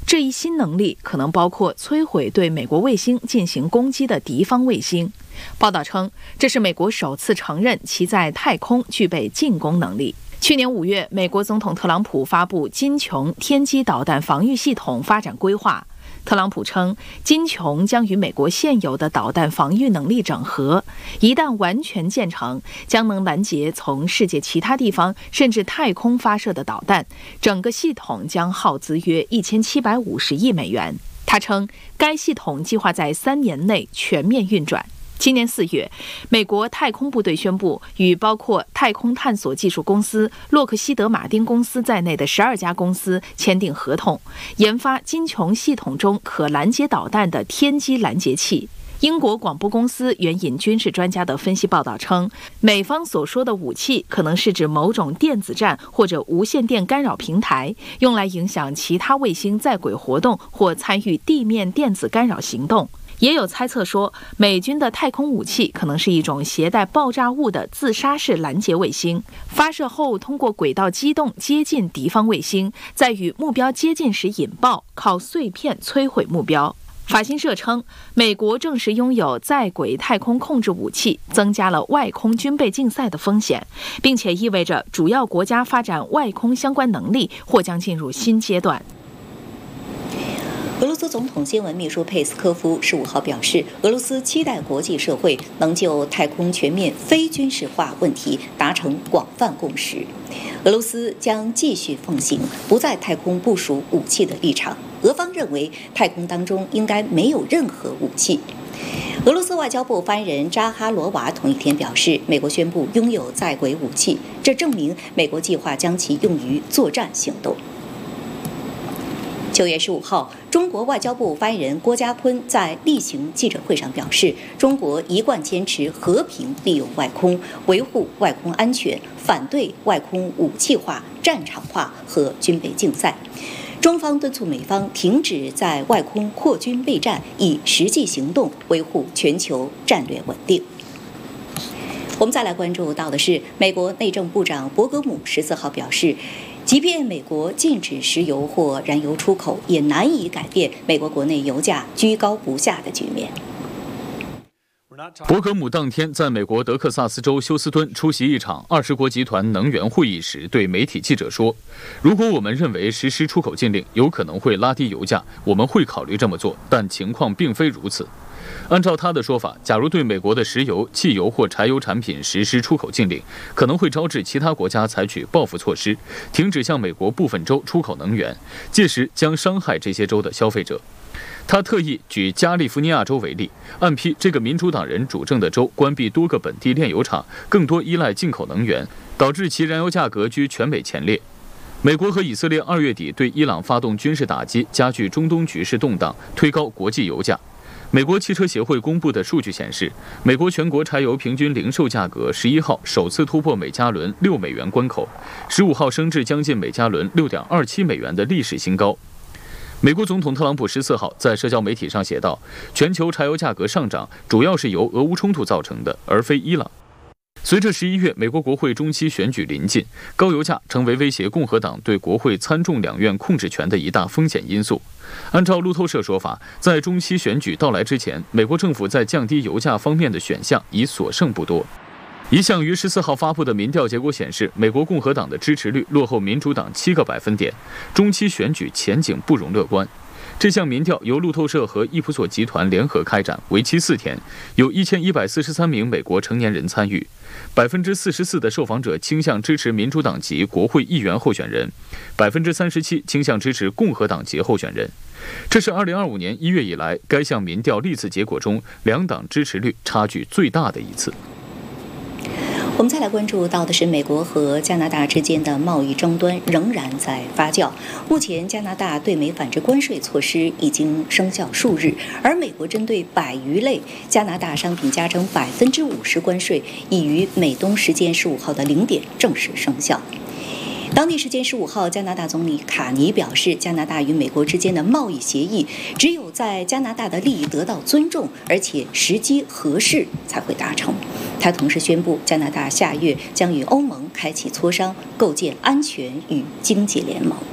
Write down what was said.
这一新能力可能包括摧毁对美国卫星进行攻击的敌方卫星。报道称，这是美国首次承认其在太空具备进攻能力。去年5月，美国总统特朗普发布金琼天基导弹防御系统发展规划。特朗普称，金琼将与美国现有的导弹防御能力整合，一旦完全建成，将能拦截从世界其他地方甚至太空发射的导弹，整个系统将耗资约1750亿美元。他称，该系统计划在3年内全面运转。今年4月，美国太空部队宣布与包括太空探索技术公司、洛克希德马丁公司在内的12家公司签订合同，研发金琼系统中可拦截导弹的天基拦截器。英国广播公司援引军事专家的分析报道称，美方所说的武器可能是指某种电子战或者无线电干扰平台，用来影响其他卫星在轨活动或参与地面电子干扰行动。也有猜测说，美军的太空武器可能是一种携带爆炸物的自杀式拦截卫星，发射后通过轨道机动接近敌方卫星，在与目标接近时引爆，靠碎片摧毁目标。法新社称，美国证实拥有在轨太空控制武器，增加了外空军备竞赛的风险，并且意味着主要国家发展外空相关能力或将进入新阶段。 俄罗斯总统新闻秘书佩斯科夫15号表示，俄罗斯期待国际社会能就太空全面非军事化问题达成广泛共识。俄罗斯将继续奉行不在太空部署武器的立场。俄方认为，太空当中应该没有任何武器。俄罗斯外交部发言人扎哈罗娃同一天表示，美国宣布拥有在轨武器，这证明美国计划将其用于作战行动。9月15号，中国外交部发言人郭家坤在例行记者会上表示，中国一贯坚持和平利用外空，维护外空安全，反对外空武器化、战场化和军备竞赛。中方敦促美方停止在外空扩军备战，以实际行动维护全球战略稳定。我们再来关注到的是，美国内政部长伯格姆14号表示，即便美国禁止石油或燃油出口，也难以改变美国国内油价居高不下的局面。 伯格姆当天在美国德克萨斯州休斯敦出席一场20国集团能源会议时，对媒体记者说：“如果我们认为实施出口禁令有可能会拉低油价，我们会考虑这么做，但情况并非如此。”按照他的说法，假如对美国的石油、汽油或柴油产品实施出口禁令，可能会招致其他国家采取报复措施，停止向美国部分州出口能源，届时将伤害这些州的消费者。他特意举加利福尼亚州为例，暗批这个民主党人主政的州关闭多个本地炼油厂，更多依赖进口能源，导致其燃油价格居全美前列。美国和以色列2月底对伊朗发动军事打击，加剧中东局势动荡，推高国际油价。美国汽车协会公布的数据显示，美国全国柴油平均零售价格11号首次突破每加仑6美元关口，15号升至将近每加仑6.27美元的历史新高。美国总统特朗普14号在社交媒体上写道：“全球柴油价格上涨主要是由俄乌冲突造成的，而非伊朗。”随着11月美国国会中期选举临近，高油价成为威胁共和党对国会参众两院控制权的一大风险因素。按照路透社说法，在中期选举到来之前，美国政府在降低油价方面的选项已所剩不多。一项于14号发布的民调结果显示，美国共和党的支持率落后民主党7个百分点，中期选举前景不容乐观。这项民调由路透社和易普索集团联合开展，为期4天，有1143名美国成年人参与。44%的受访者倾向支持民主党籍国会议员候选人，37%倾向支持共和党籍候选人。这是2025年1月以来该项民调历次结果中两党支持率差距最大的一次。 我们再来关注到的是，美国和加拿大之间的贸易争端仍然在发酵。目前，加拿大对美反制关税措施已经生效数日，而美国针对100余类加拿大商品加征50%关税，已于美东时间15号的0点正式生效。当地时间15号，加拿大总理卡尼表示，加拿大与美国之间的贸易协议只有在加拿大的利益得到尊重，而且时机合适才会达成。他同时宣布，加拿大下月将与欧盟开启磋商，构建安全与经济联盟。